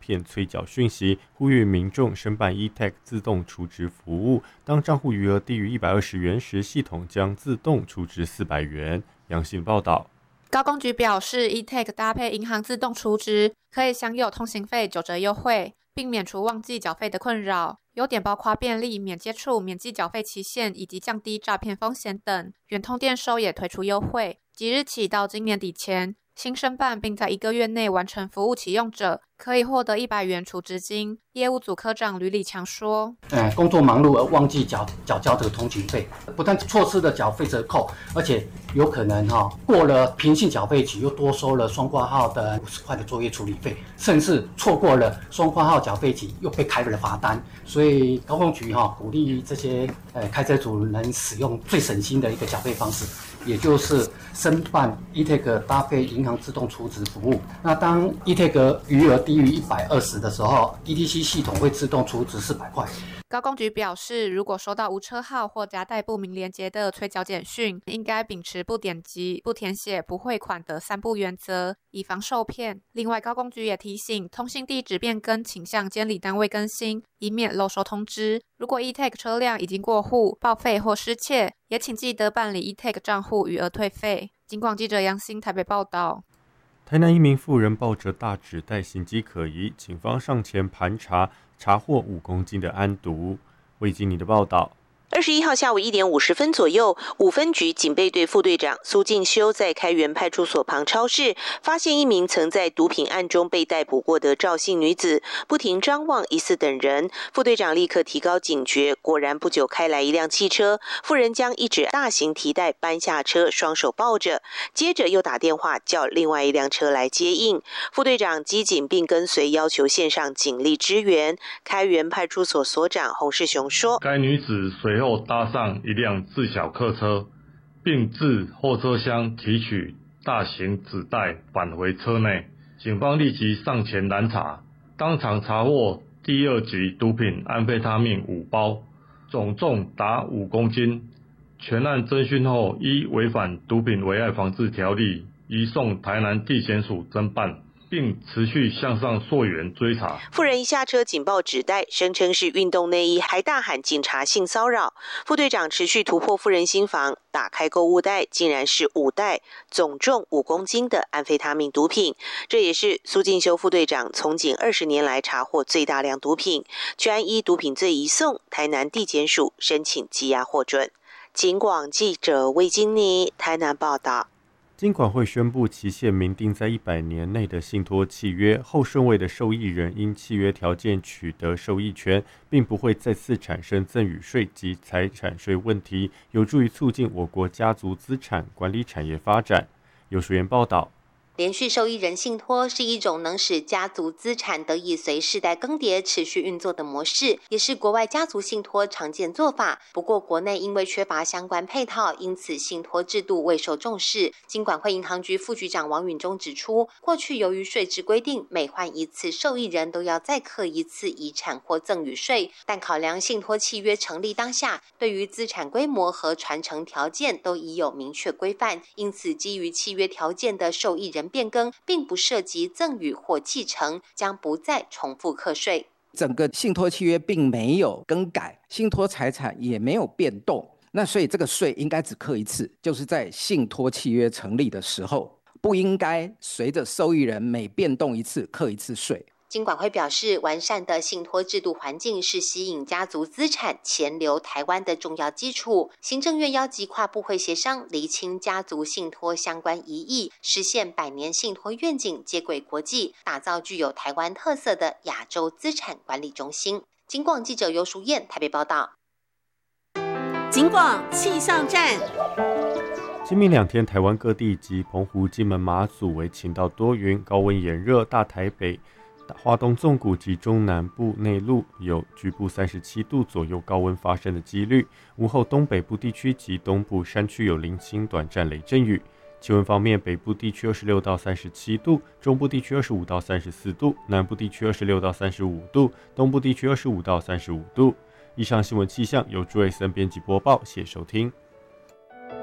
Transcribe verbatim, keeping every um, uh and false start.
骗催缴讯息，呼吁民众申办 e-Tag 自动储值服务。当账户余额低于一百二十元时，系统将自动储值四百元。杨信报道。 高工局表示 ，e-Tag 搭配银行自动储值，可以享有通行费九折优惠，并免除忘记缴费的困扰。优点包括便利、免接触、免记缴费期限以及降低诈骗风险等。远通电收也推出优惠，即日起到今年底前，新申办并在一个月内完成服务启用者，可以获得一百元储值金。业务组科长吕礼强说：“ 呃，工作忙碌而忘记缴缴交这个通勤费，不但错失了缴费折扣，而且有可能哈、哦、过了平性缴费期又多收了双挂号的五十块的作业处理费，甚至错过了双挂号缴费期又被开了罚单。所以高工局哈、哦、鼓励这些呃开车族能使用最省心的一个缴费方式。”也就是申办 e-Tag 搭配银行自动储值服务。那当 e-Tag 余额低于一百二十的时候 ，E T C 系统会自动储值四百块。 高工局表示，如果收到无车号或夹带不明连结的催缴简讯，应该秉持不点击、不填写、不汇款的三不原则，以防受骗。另外，高工局也提醒，通信地址变更请向监理单位更新，以免漏收通知。如果 e-Tag 车辆已经过户、报废或失窃，也请记得办理 e-Tag 账户余额退费。警广记者杨欣台北报道。 台南一名妇人抱着大纸袋形迹可疑，警方上前盘查，查获五公斤的安毒。魏经理的报道。 二十一号下午一点五十分左右，五分局警备队副队长苏进修在开元派出所旁超市，发现一名曾在毒品案中被逮捕过的赵姓女子，不停张望疑似等人。副队长立刻提高警觉，果然不久开来一辆汽车，妇人将一只大型提袋搬下车，双手抱着，接着又打电话叫另外一辆车来接应。副队长机警并跟随，要求线上警力支援。开元派出所所长洪世雄说：“ 该女子随后搭上一辆自小客车，并自后车厢提取大型纸袋返回车内。警方立即上前拦查，当场查获第二级毒品安非他命五包，总重达五公斤。全案侦讯后，依违反毒品危害防治条例，移送台南地检署侦办，并持续向上溯源追查。” 妇人一下车紧抱纸袋，声称是运动内衣，还大喊警察性骚扰。副队长持续突破妇人心房，打开购物袋，竟然是五袋总重五公斤的安非他命毒品。这也是苏进修副队长从警二十年来查获最大量毒品，全案依毒品罪移送台南地检署申请羁押获准。警广记者魏金妮台南报道。 金管会宣布，期限明定在一百年内的信托契约后顺位的受益人，因契约条件取得受益权，并不会再次产生赠与税及财产税问题，有助于促进我国家族资产管理产业发展。有署员报道。 连续受益人信托是一种能使家族资产得以随世代更迭持续运作的模式，也是国外家族信托常见做法。不过国内因为缺乏相关配套，因此信托制度未受重视。金管会银行局副局长王允中指出，过去由于税制规定，每换一次受益人都要再课一次遗产或赠与税，但考量信托契约成立当下，对于资产规模和传承条件都已有明确规范，因此基于契约条件的受益人变更并不涉及赠与或继承，将不再重复课税。 整个信托契约并没有更改，信托财产也没有变动，那所以这个税应该只课一次，就是在信托契约成立的时候，不应该随着受益人每变动一次课一次税。 金管会表示，完善的信托制度环境是吸引家族资产钱流台湾的重要基础。行政院邀集跨部会协商，厘清家族信托相关疑义，实现百年信托愿景接轨国际，打造具有台湾特色的亚洲资产管理中心。金广记者游淑燕台北报道。 金广气象站。 今明两天，台湾各地及澎湖、金门、马祖为晴到多云，高温炎热，大台北、花东纵谷及中南部内陆有局部三十七度左右高温发生的几率。午后东北部地区及东部山区有零星短暂雷阵雨。气温方面，北部地区二十六到三十七度，中部地区二十五到三十四度，南部地区二十六到三十五度，东部地区二十五到三十五度。以上新闻气象由朱瑞森编辑播报，谢谢收听。